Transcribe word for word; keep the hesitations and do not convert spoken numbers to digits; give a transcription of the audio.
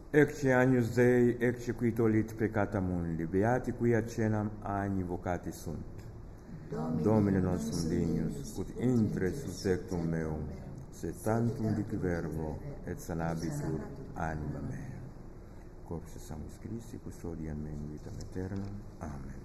Ecce agnus Dei, ecce qui tolit peccata mundi, beati qui accenam agni vocati sunt. Domine nostrum dignus, ut intre sus tectum meum, se tantum dic verbo, et sanabitur anima mea. Corpus Sanctus Christi, custodiam me in vitam aeternam. Amen.